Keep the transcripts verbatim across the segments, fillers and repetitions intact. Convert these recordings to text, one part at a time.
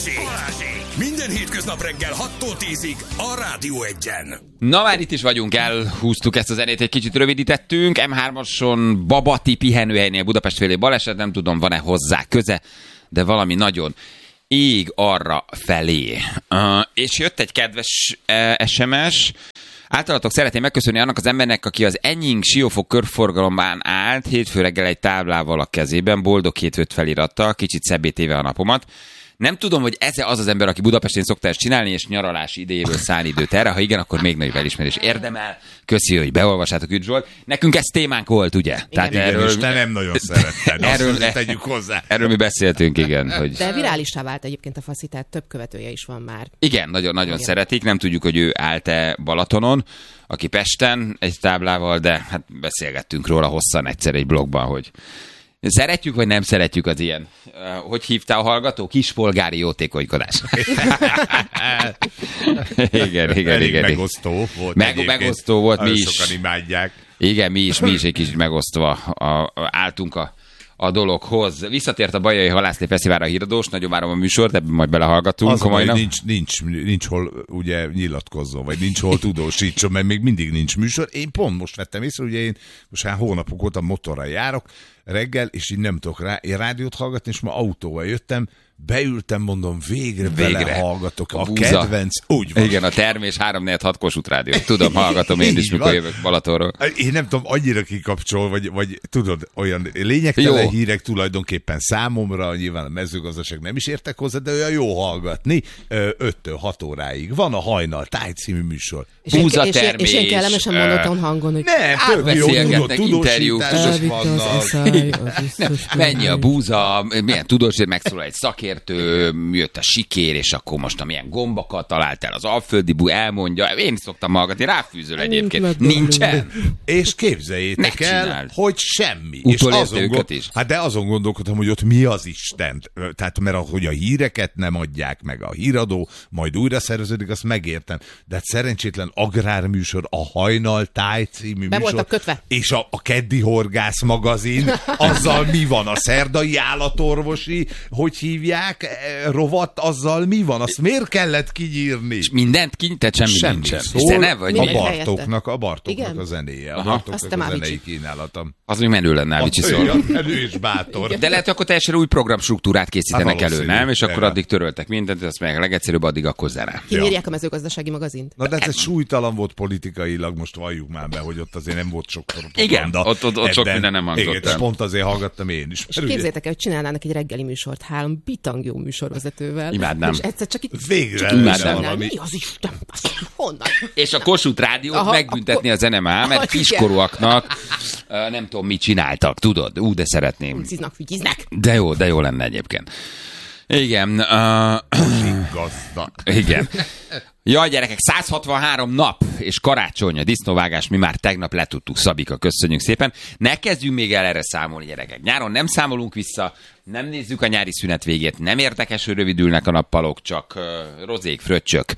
Minden hétköznap reggel hattól tízig a Rádió Egyen. Na már itt is vagyunk, elhúztuk ezt a zenét, egy kicsit rövidítettünk. em hármason Babati pihenőhelynél Budapest félé baleset, nem tudom, van-e hozzá köze, de valami nagyon ég arra felé. Uh, és jött egy kedves uh, es em es. Általatok szeretném megköszönni annak az embernek, aki az Enying Siófok körforgalomban állt, hétfő reggel egy táblával a kezében, boldog hétfőt felirattal, kicsit szebbé téve a napomat. Nem tudom, hogy ez az az ember, aki Budapestén szokta ezt csinálni, és nyaralási idejéből száll időt erre. Ha igen, akkor még nagyobb elismerés érdemel. Köszi, hogy beolvassátok, Ügy Zsolt. Nekünk ez témánk volt, ugye? Igen, Tehát igen, erről... és te nem nagyon szeretted. Erről tegyük hozzá. Erről mi beszéltünk, igen. Hogy... De virálissá vált egyébként a faszi, tehát több követője is van már. Igen, nagyon-nagyon szeretik. Nem tudjuk, hogy ő állt-e Balatonon, aki Pesten egy táblával, de hát beszélgettünk róla hosszan egyszer egy blogban, hogy szeretjük, vagy nem szeretjük az ilyen, hogy hívta a hallgató? Kispolgári jótékonykodás. igen, igen, Elég igen. megosztó volt. Meg, megosztó volt, mi is. Sokan imádják. Igen, mi is, mi is egy kicsit megosztva a, a, álltunk a, a dologhoz. Visszatért a Bajai Halászlé Fesztiválra a híradós, nagyon várom a műsort, ebben majd belehallgatunk. Az, hogy nincs, nincs, nincs hol ugye nyilatkozzon, vagy nincs hol tudósítson, mert még mindig nincs műsor. Én pont most vettem észre, ugye én most már hónapok óta motorral járok reggel, és így nem tudok rá, én rádiót hallgatni, és ma autóval jöttem, beültem, mondom, végre, végre. belehallgatok. A, a kedvenc, úgy van. Igen, a Termés három négy hat Kossuth Rádió. Tudom, hallgatom én is, mikor van. Jövök Balatonról. Én nem tudom, annyira kikapcsol, vagy, vagy tudod, olyan lényegtelen jó hírek tulajdonképpen számomra, nyilván a mezőgazdaság nem is értek hozzá, de olyan jó hallgatni, öttől hat óráig. Van a Hajnal Táj című műsor. És, Búza és, termés, és én kellemesen monoton hangon, hogy nem, tök jó, tudod, tudósítások vannak. Mennyi a búza, milyen tudósít, megszólal egy szakértő, jött a sikér, és akkor most amilyen gombakat talált el az alföldi bú, elmondja. Én szoktam hallgatni, ráfűzöl egyébként. Nincsen. És képzeljétek el, hogy semmi. Utol és azon őket gond... is. Hát de azon gondolkodtam, hogy ott mi az Isten. Tehát mert ahogy a híreket nem adják meg a híradó, majd újra szerveződik, azt megértem. De hát szerencsétlen agrárműsor, a Hajnal Táj című Be műsor. kötve. És a, a Keddi Horgász magazin, azzal mi van? A szerdai állatorvosi, hogy hívják, rovat, azzal mi van? Azt miért kellett kinyírni? És mindent kinyírt, tehát semmi, semmi nincsen. Szól vagy a Bartóknak, a Bartóknak a zenéje. A Bartóknak a zenei kínálatom. Az még menő lenne, Avicii szól. Menő és bátor. De lehet, akkor teljesen új programstruktúrát készítenek elő, nem? És akkor addig töröltek mindent, azt meg legegyszerűbb, addig akkor zene. Kinyírják a mezőgazdasági magazint. Na de ez egy súlytalan volt politikailag, most valljuk már be, hogy ott azért nem volt sok propaganda. Igen, ott, ott, ott sok minden nem hangzott. Igen, pont azért hallgattam én is. És képzeljétek el, hogy csinálnának egy reggeli műsort három bitang jó műsorvezetővel. Imádnám. És egyszer csak itt végre csak imádnám. Valami. Mi az Isten? Honnan? És a Kossuth Rádiót aha, megbüntetni akkor... az en em á, mert kiskorúaknak uh, nem tudom, mit csináltak, tudod? Ú, de szeretném. Uciznak, fügyiznek. De jó, de jó lenne egyébként. Igen. Uh... Igen. Jaj, gyerekek, száz hatvanhárom nap és karácsony, a disznóvágás, mi már tegnap letudtuk, Szabika, köszönjük szépen. Ne kezdjünk még el erre számolni, gyerekek. Nyáron nem számolunk vissza, nem nézzük a nyári szünet végét, nem érdekes, hogy rövidülnek a nappalok, csak uh, rozék, fröccsök,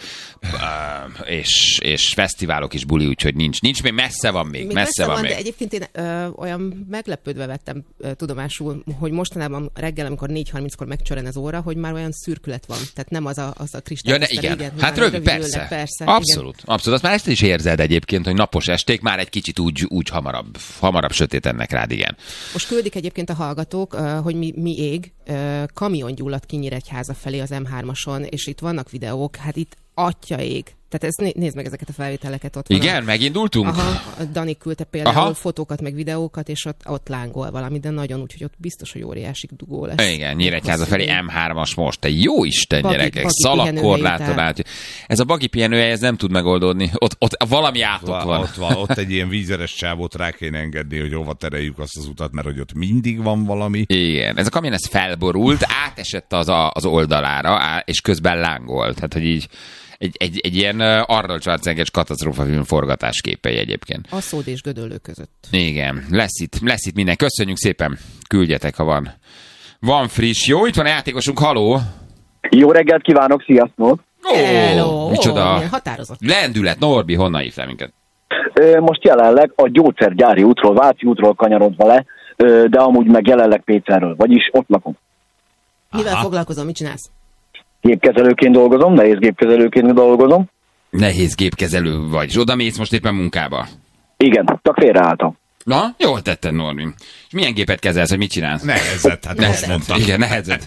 uh, és, és fesztiválok is buli, úgyhogy nincs, nincs, még messze van még, még messze, messze van, van még. De egyébként én ö, olyan meglepődve vettem ö, tudomásul, hogy mostanában reggel, amikor négy harminckor megcsörren az óra, hogy már olyan szürkület van, tehát nem az a, az a kristály. Ja, igen. igen, hát rövid, persze. persze. Abszolút, igen. abszolút. Azt már ezt is érzed egyébként, hogy napos esték már egy kicsit úgy, úgy hamarabb, hamarabb sötétennek rád, igen. Most küldik egyébként a hallgatók, hogy mi, mi ég, kamion gyulladt ki Nyíregyháza felé az em hármason, és itt vannak videók, hát itt atya ég. Tehát ezt, nézd meg ezeket a felvételeket ott. Igen, van. megindultunk? Aha, a Dani küldte például aha. fotókat, meg videókat, és ott, ott lángol valami, de nagyon úgy, hogy ott biztos, hogy óriási dugó lesz. Igen, Nyíregyháza felé em hármas most, te jó Isten, bagi, gyerekek, szalagkorláton át. Ez a bagi pihenőhely, ez nem tud megoldódni. Ott, ott valami átok van. van. Ott van. Ott egy ilyen vízeres csávót rá kéne engedni, hogy hova tereljük azt az utat, mert hogy ott mindig van valami. Igen, ez a kamion ez felborult, átesett az, a, az oldalára, és közben lángolt. Tehát, hogy így Egy, egy, egy ilyen Arnold Schwarzenegger katasztrófafilm forgatásképei egyébként. A Szód és Gödöllő között. Igen, lesz itt, lesz itt minden. Köszönjük szépen, küldjetek, ha van. Van friss. Jó, itt van a játékosunk, haló! Jó reggelt kívánok, sziasztok! Ó, Hello. Micsoda! Oh, határozott. Lendület, Norbi, honnan hívtál minket? Most jelenleg a gyógyszergyári útról, Váci útról kanyarodva le, de amúgy meg jelenleg Pécserről, vagyis ott lakom. Mivel Aha. foglalkozom, mit csinálsz? Gépkezelőként dolgozom, nehéz gépkezelőként dolgozom. Nehéz gépkezelő vagy, és oda mész most éppen munkába. Igen, csak félreálltam. Na, jól tetted, Norbi. És milyen gépet kezelsz, hogy mit csinálsz? Nehezet, hát most mondtam. Igen, nehezet.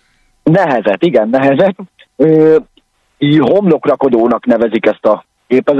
Nehezet, igen, nehezet. Ö, homlokrakodónak nevezik ezt a gépezetet.